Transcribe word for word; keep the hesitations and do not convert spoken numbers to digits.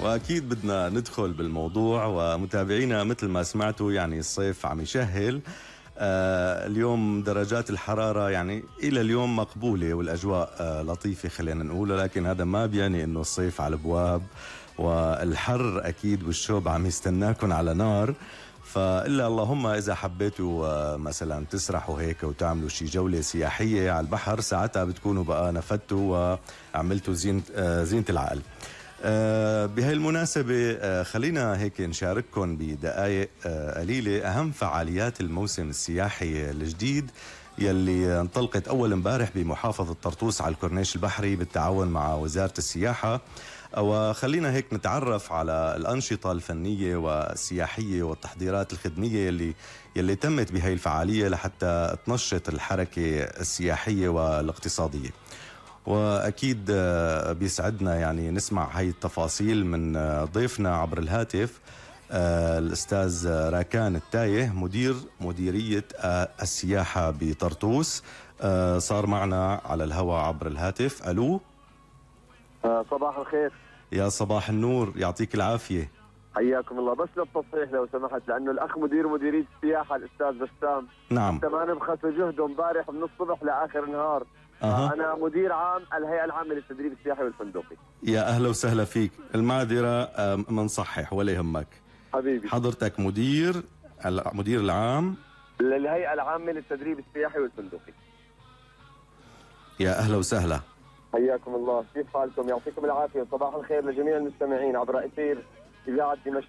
واكيد بدنا ندخل بالموضوع. ومتابعينا مثل ما سمعتوا يعني الصيف عم يشهل. آه اليوم درجات الحرارة يعني إلى اليوم مقبولة والأجواء آه لطيفة خلينا نقول، ولكن هذا ما بيعني إنه الصيف على الأبواب، والحر أكيد والشوب عم يستناكم على نار. فإلا اللهم إذا حبيتوا آه مثلا تسرحوا هيك وتعملوا شي جولة سياحية على البحر، ساعتها بتكونوا بقى نفدتوا وعملتوا زينة, آه زينة العقل. أه بهاي المناسبة أه خلينا هيك نشارككم بدقائق أه قليلة أهم فعاليات الموسم السياحي الجديد يلي انطلقت أول امبارح بمحافظة طرطوس على الكورنيش البحري بالتعاون مع وزارة السياحة. وخلينا هيك نتعرف على الأنشطة الفنية والسياحية والتحضيرات الخدمية يلي يلي تمت بهاي الفعالية لحتى تنشط الحركة السياحية والاقتصادية. وأكيد بيسعدنا يعني نسمع هاي التفاصيل من ضيفنا عبر الهاتف الأستاذ راكان التايه، مدير مديرية السياحة بطرطوس. صار معنا على الهواء عبر الهاتف. ألو، صباح الخير. يا صباح النور، يعطيك العافية. حياكم الله. بس للتصحيح لو سمحت، لأنه الأخ مدير مديرية السياحة الأستاذ بسام نعم حتى ما نبخسوا جهده امبارح من الصبح لآخر النهار. أه. أنا مدير عام الهيئة العامة للتدريب السياحي والفندقي. يا أهلا وسهلا فيك. المعذرة منصحح ولا يهمك حبيبي. حضرتك مدير المدير العام للهيئة العامة للتدريب السياحي والفندقي. يا أهلا وسهلا. حياكم الله، كيف حالكم؟ يعطيكم العافية. صباح الخير لجميع المستمعين عبر أثير إذاعة دمشق.